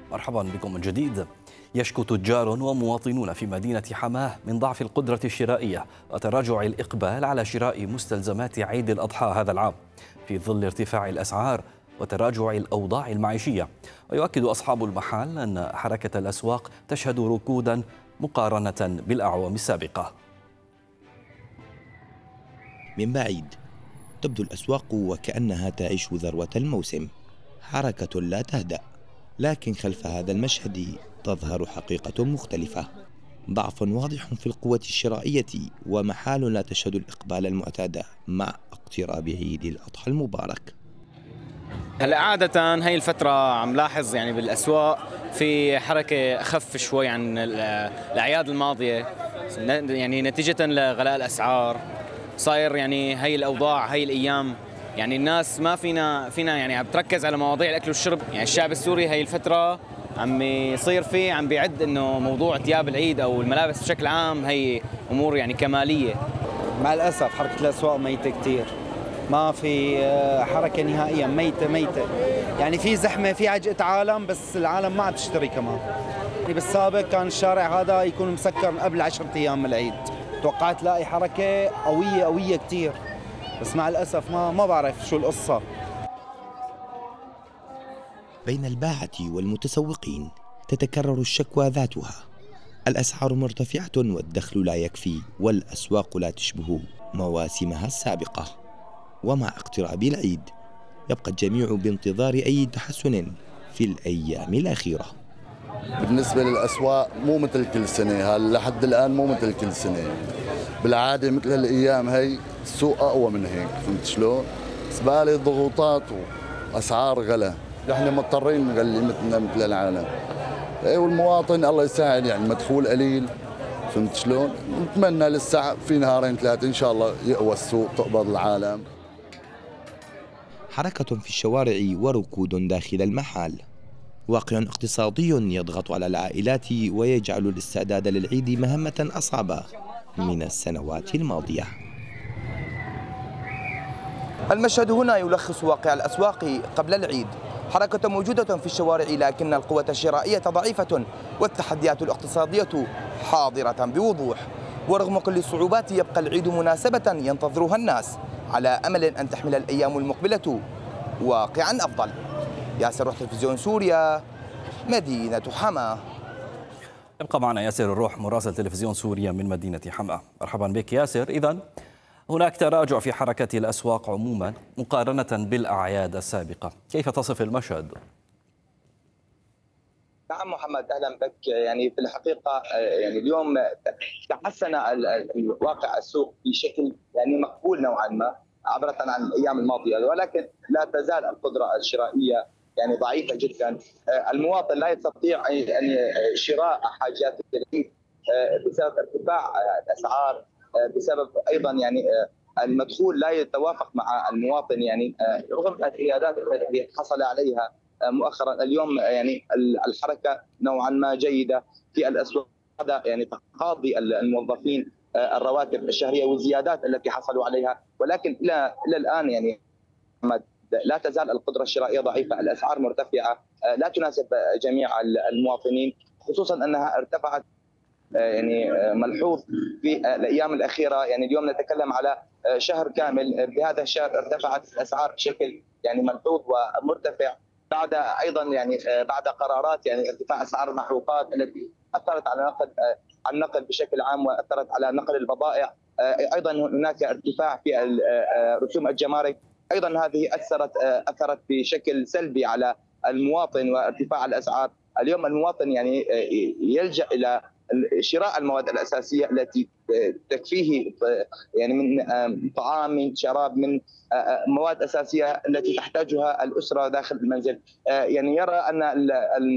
مرحبا بكم من جديد. يشكو تجار ومواطنون في مدينة حماه من ضعف القدرة الشرائية وتراجع الإقبال على شراء مستلزمات عيد الأضحى هذا العام في ظل ارتفاع الأسعار وتراجع الأوضاع المعيشية. ويؤكد أصحاب المحال أن حركة الأسواق تشهد ركودا مقارنة بالأعوام السابقة. من بعيد تبدو الأسواق وكأنها تعيش ذروة الموسم، حركة لا تهدأ، لكن خلف هذا المشهد تظهر حقيقة مختلفة، ضعف واضح في القوة الشرائية ومحال لا تشهد الإقبال المعتاد مع اقتراب عيد الأضحى المبارك. هلا عادة هي الفترة عم لاحظ يعني بالأسواق في حركة أخف شوي عن الأعياد الماضية، يعني نتيجة لغلاء الأسعار. صاير يعني هي الأوضاع هي الأيام، يعني الناس ما فينا يعني عم تركز على مواضيع الأكل والشرب. يعني الشعب السوري هي الفترة عم يصير فيه عم بيعد إنه موضوع ثياب العيد أو الملابس بشكل عام هي أمور يعني كمالية. مع الأسف حركة الأسواق ميتة كتير، ما في حركة نهائيا، ميتة. يعني في زحمة، في عجقة عالم، بس العالم ما عم تشتري كمان. بالسابق كان الشارع هذا يكون مسكر قبل 10 أيام من العيد، توقعت لاقي حركة قوية كتير، بس مع الأسف ما بعرف شو القصة. بين الباعة والمتسوقين تتكرر الشكوى ذاتها، الأسعار مرتفعة والدخل لا يكفي والأسواق لا تشبه مواسمها السابقة. ومع اقتراب العيد يبقى الجميع بانتظار أي تحسن في الأيام الأخيرة. بالنسبة للأسواق مو مثل كل سنة، لحد الآن مو مثل كل سنة. بالعادة مثل هالأيام هي السوق أقوى من هيك، فهمت شلون؟ بس بالي ضغوطات وأسعار غلا، نحن مضطرين نغلي مثل العالم. والمواطن الله يساعد، يعني مدخول قليل، فهمت شلون؟ نتمنى لسه في نهارين ثلاثة إن شاء الله يقوى السوق، تقبض العالم. حركة في الشوارع وركود داخل المحال، واقع اقتصادي يضغط على العائلات ويجعل الاستعداد للعيد مهمة أصعب من السنوات الماضية. المشهد هنا يلخص واقع الأسواق قبل العيد، حركة موجودة في الشوارع لكن القوة الشرائية ضعيفة والتحديات الاقتصادية حاضرة بوضوح. ورغم كل الصعوبات يبقى العيد مناسبة ينتظرها الناس على أمل أن تحمل الأيام المقبلة واقعا أفضل. ياسر روح، تلفزيون سوريا، مدينة حماه. يبقى معنا ياسر الروح مراسل تلفزيون سوريا من مدينة حماه. مرحبا بك ياسر. إذن هناك تراجع في حركة الأسواق عموما مقارنة بالأعياد السابقة، كيف تصف المشهد؟ نعم محمد، أهلا بك. يعني في الحقيقة يعني اليوم تحسن الواقع السوق بشكل يعني مقبول نوعا ما عبارة عن الأيام الماضية، ولكن لا تزال القدرة الشرائية يعني ضعيفة جدا. المواطن لا يستطيع أن شراء حاجات العيد بسبب ارتفاع الأسعار، بسبب أيضا يعني المدخول لا يتوافق مع المواطن، يعني رغم الزيادات التي حصل عليها مؤخرا. اليوم يعني الحركه نوعا ما جيده في الاسواق، هذا يعني تقاضي الموظفين الرواتب الشهريه والزيادات التي حصلوا عليها، ولكن الى الان يعني لا تزال القدره الشرائيه ضعيفه، الاسعار مرتفعه لا تناسب جميع المواطنين، خصوصا انها ارتفعت يعني ملحوظ في الايام الاخيره. يعني اليوم نتكلم على شهر كامل، بهذا الشهر ارتفعت الاسعار بشكل يعني ملحوظ ومرتفع، بعد ايضا يعني بعد قرارات يعني ارتفاع اسعار المحروقات التي اثرت على النقل بشكل عام واثرت على نقل البضائع. ايضا هناك ارتفاع في رسوم الجمارك، ايضا هذه اثرت بشكل سلبي على المواطن وارتفاع الاسعار. اليوم المواطن يعني يلجا الى شراء المواد الاساسيه التي تكفيه يعني من طعام، من شراب، من مواد اساسيه التي تحتاجها الاسره داخل المنزل. يعني يرى ان